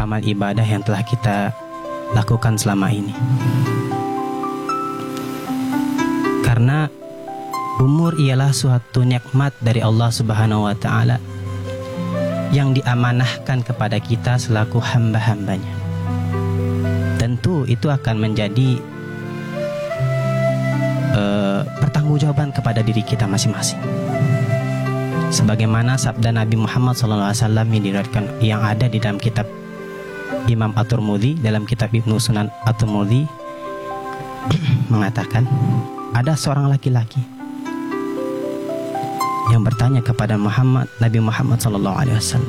amal ibadah yang telah kita lakukan selama ini. Karena umur ialah suatu nikmat dari Allah Subhanahu wa Ta'ala yang diamanahkan kepada kita selaku hamba-hambanya. Tentu itu akan menjadi pertanggungjawaban kepada diri kita masing-masing. Sebagaimana sabda Nabi Muhammad SAW yang ada di dalam kitab Imam At-Tirmidzi, dalam kitab Ibnu Sunan At-Tirmidzi mengatakan, ada seorang laki-laki yang bertanya kepada Nabi Muhammad SAW.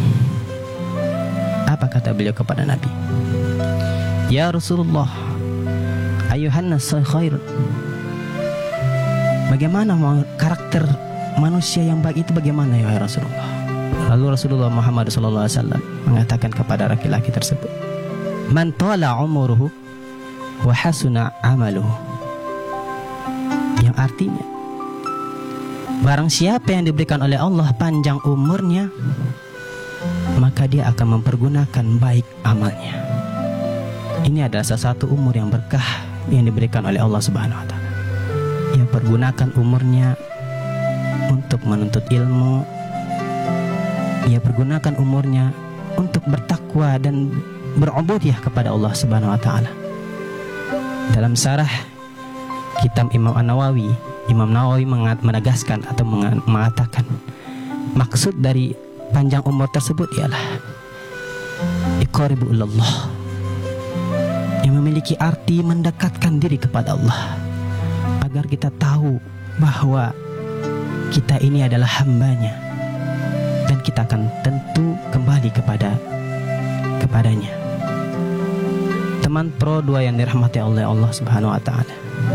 Apa kata beliau kepada Nabi? Ya Rasulullah, ayuhan nas khair. Bagaimana karakter manusia yang baik itu bagaimana ya Rasulullah? Lalu Rasulullah Muhammad SAW mengatakan kepada laki-laki tersebut, man tala umuruhu wa hasuna amaluhu. Yang artinya, barang siapa yang diberikan oleh Allah panjang umurnya, maka dia akan mempergunakan baik amalnya. Ini adalah salah satu umur yang berkah yang diberikan oleh Allah Subhanahu wa Ta'ala. Ia pergunakan umurnya untuk menuntut ilmu. Ia pergunakan umurnya untuk bertakwa dan berubudiyah kepada Allah Subhanahu wa Ta'ala. Dalam syarah kitab Imam Nawawi menegaskan atau mengatakan, maksud dari panjang umur tersebut ialah iqaribu ilallah, yang memiliki arti mendekatkan diri kepada Allah, agar kita tahu bahwa kita ini adalah hambanya dan kita akan tentu kembali kepadanya. Teman Pro 2 yang dirahmati oleh Allah Subhanahu wa Ta'ala,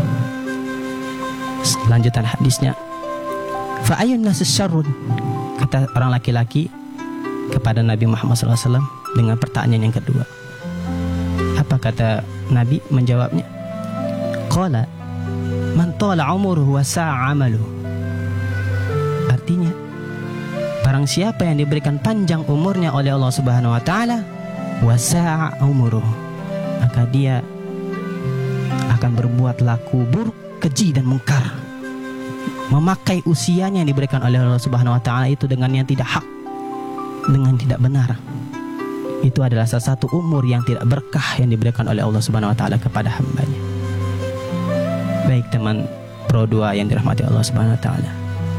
lanjutan hadisnya, fa ayyun nas syarrun, kata orang laki-laki kepada Nabi Muhammad SAW dengan pertanyaan yang kedua. Apa kata Nabi menjawabnya? Qala man tala umuruhu wa sa'a amaluhu. Artinya, barang siapa yang diberikan panjang umurnya oleh Allah Subhanahu wa Ta'ala, wa sa'a umuruhu, maka dia akan berbuat laku buruk, keji dan mungkar, memakai usianya yang diberikan oleh Allah Subhanahu wa Ta'ala itu dengan yang tidak hak, dengan tidak benar. Itu adalah salah satu umur yang tidak berkah yang diberikan oleh Allah Subhanahu wa Ta'ala kepada hambanya. Baik teman Pro 2 yang dirahmati Allah Subhanahu wa Ta'ala,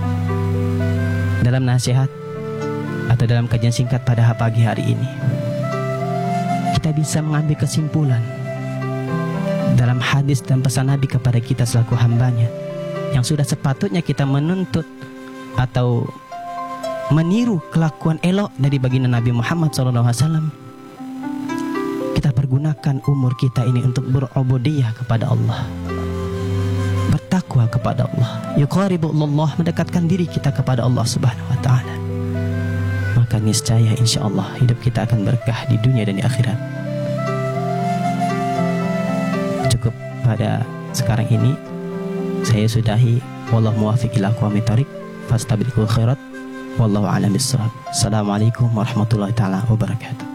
dalam nasihat atau dalam kajian singkat pada pagi hari ini, kita bisa mengambil kesimpulan dalam hadis dan pesan Nabi kepada kita selaku hambanya, yang sudah sepatutnya kita menuntut atau meniru kelakuan elok dari baginda Nabi Muhammad SAW. Kita pergunakan umur kita ini untuk berubudiyah kepada Allah, bertakwa kepada Allah, yuqaribu Allah, mendekatkan diri kita kepada Allah Subhanahu wa Ta'ala. Maka niscaya insyaallah hidup kita akan berkah di dunia dan di akhirat. Cukup pada sekarang ini saya sudahi. Wallahu muwaffiq ila aqwamit thoriq, fastabiqul khairat. Wallahu a'lam bissawab. Assalamualaikum warahmatullahi taala wabarakatuh.